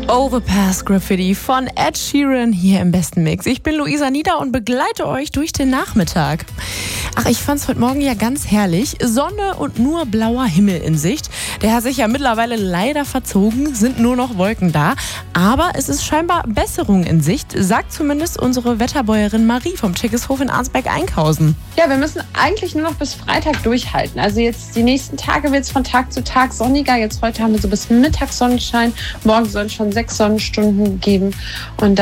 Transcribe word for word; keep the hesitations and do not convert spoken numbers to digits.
Overpass Graffiti von Ed Sheeran hier im besten Mix. Ich bin Luisa Nieder und begleite euch durch den Nachmittag. Ach, ich fand's heute Morgen ja ganz herrlich. Sonne und nur blauer Himmel in Sicht. Der hat sich ja mittlerweile leider verzogen, sind nur noch Wolken da. Aber es ist scheinbar Besserung in Sicht, sagt zumindest unsere Wetterbäuerin Marie vom Tschekeshof in Arnsberg-Einkhausen. Ja, wir müssen eigentlich nur noch bis Freitag durchhalten. Also jetzt die nächsten Tage wird es von Tag zu Tag sonniger. Jetzt heute haben wir so bis Mittags Sonnenschein. Morgen soll es schon sechs Sonnenstunden geben. Und